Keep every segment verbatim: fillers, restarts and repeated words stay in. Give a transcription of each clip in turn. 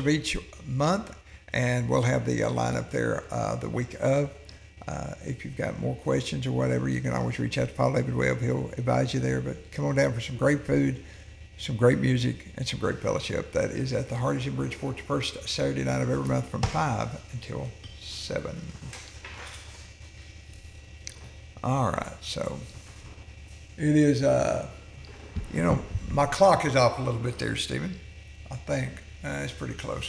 of each month, and we'll have the uh, lineup there uh, the week of. Uh, if you've got more questions or whatever, you can always reach out to Paul David Webb. He'll advise you there. But come on down for some great food, some great music, and some great fellowship. That is at the Hardee's in Bridgeport, the first Saturday night of every month from five until seven. All right, so it is, uh, you know, my clock is off a little bit there, Stephen. I think. Uh, it's pretty close.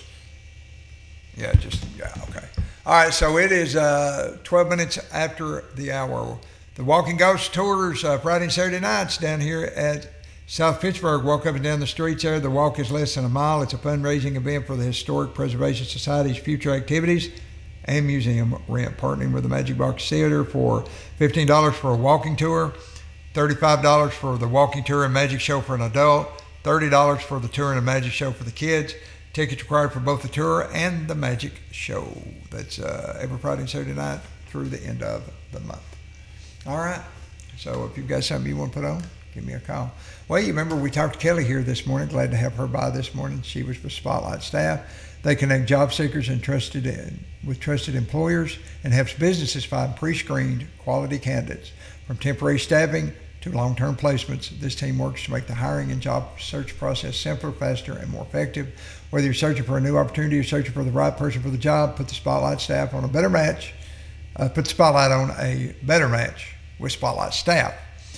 Yeah, just, yeah, okay. All right, so it is uh, twelve minutes after the hour. The Walking Ghost tours uh, Friday and Saturday nights down here at South Pittsburgh. Walk up and down the streets there. The walk is less than a mile. It's a fundraising event for the Historic Preservation Society's future activities and museum rent, partnering with the Magic Box Theater for fifteen dollars for a walking tour, thirty-five dollars for the walking tour and magic show for an adult, thirty dollars for the tour and a magic show for the kids. Tickets required for both the tour and the magic show. That's uh, every Friday and Saturday night through the end of the month. All right. So if you've got something you want to put on, give me a call. Well, you remember we talked to Kelly here this morning. Glad to have her by this morning. She was with Spotlight staff. They connect job seekers and trusted in, with trusted employers and helps businesses find pre-screened quality candidates. From temporary staffing to long-term placements, this team works to make the hiring and job search process simpler, faster, and more effective. Whether you're searching for a new opportunity or searching for the right person for the job, put the Spotlight staff on a better match. Uh, put the Spotlight on a better match with Spotlight staff.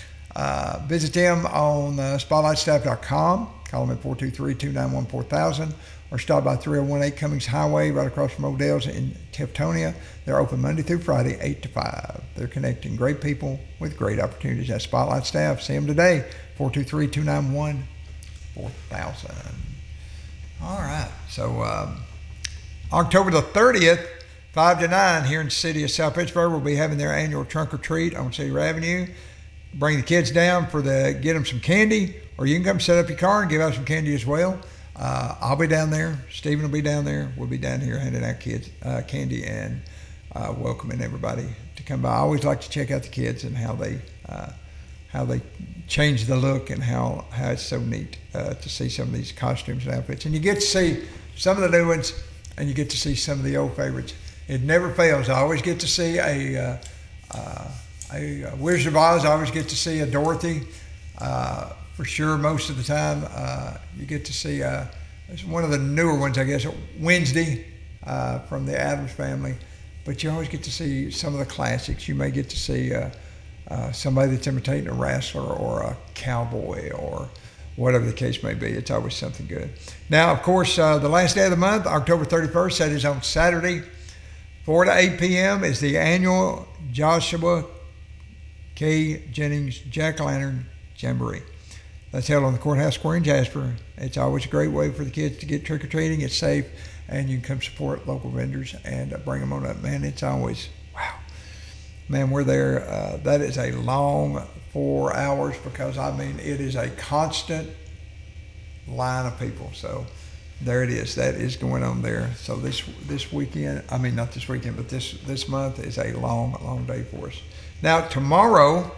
Uh, visit them on uh, spotlight staff dot com. Call them at four two three, two nine one, four thousand or stop by three oh one eight Cummings Highway right across from Odell's in Tiftonia. They're open Monday through Friday, eight to five. They're connecting great people with great opportunities. That's Spotlight staff. See them today, four two three, two nine one, four thousand. All right. So um, October the thirtieth, five to nine here in the city of South Pittsburgh, will be having their annual trunk or treat on Cedar Avenue. Bring the kids down for the, get them some candy, or you can come set up your car and give out some candy as well. Uh, I'll be down there. Stephen will be down there. We'll be down here handing out kids uh, candy and uh, welcoming everybody to come by. I always like to check out the kids and how they uh, how they change the look and how, how it's so neat uh, to see some of these costumes and outfits. And you get to see some of the new ones, and you get to see some of the old favorites. It never fails. I always get to see a, uh, uh, a, a Wizard of Oz. I always get to see a Dorothy. Uh, for sure, most of the time, uh, you get to see uh, it's one of the newer ones, I guess, Wednesday uh, from the Addams Family. But you always get to see some of the classics. You may get to see uh, uh, somebody that's imitating a wrestler or a cowboy or whatever the case may be. It's always something good. Now, of course, uh, the last day of the month, October thirty-first, that is on Saturday, four to eight p.m. is the annual Joshua K. Jennings Jack-O-Lantern Jamboree. That's held on the Courthouse Square in Jasper. It's always a great way for the kids to get trick-or-treating. It's safe, and you can come support local vendors and uh, bring them on up. Man, it's always, wow. Man, we're there. Uh, that is a long four hours because, I mean, it is a constant line of people. So there it is. That is going on there. So this this weekend, I mean, not this weekend, but this, this month is a long, long day for us. Now, tomorrow,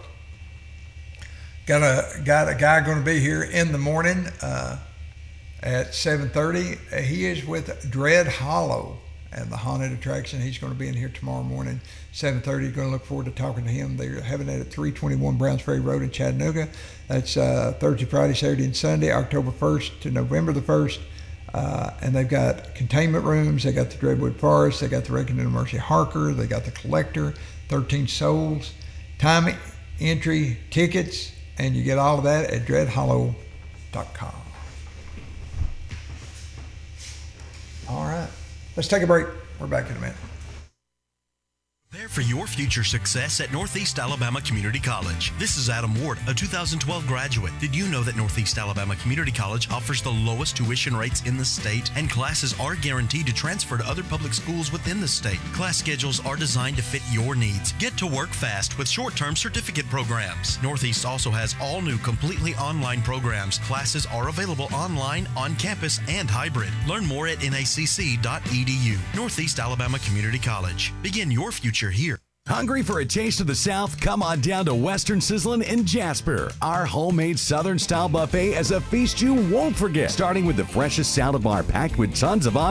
got a, got a guy going to be here in the morning uh, at seven thirty. He is with Dread Hollow and the haunted attraction. He's going to be in here tomorrow morning, seven thirty. Going to look forward to talking to him. They're having it at three twenty-one Browns Ferry Road in Chattanooga. That's uh, Thursday, Friday, Saturday, and Sunday, October first to November the first. Uh, and they've got containment rooms. They got the Dreadwood Forest. They got the Reckoning of Mercy Harker. They got the Collector, thirteen Souls, time entry tickets, and you get all of that at dread hollow dot com. All right. Let's take a break. We're back in a minute. Prepare for your future success at Northeast Alabama Community College. This is Adam Ward, a two thousand twelve graduate. Did you know that Northeast Alabama Community College offers the lowest tuition rates in the state, and classes are guaranteed to transfer to other public schools within the state? Class schedules are designed to fit your needs. Get to work fast with short-term certificate programs. Northeast also has all new completely online programs. Classes are available online, on campus, and hybrid. Learn more at N A C C dot E D U. Northeast Alabama Community College. Begin your future here. Hungry for a taste of the South? Come on down to Western Sizzlin' in Jasper. Our homemade Southern-style buffet is a feast you won't forget. Starting with the freshest salad bar packed with tons of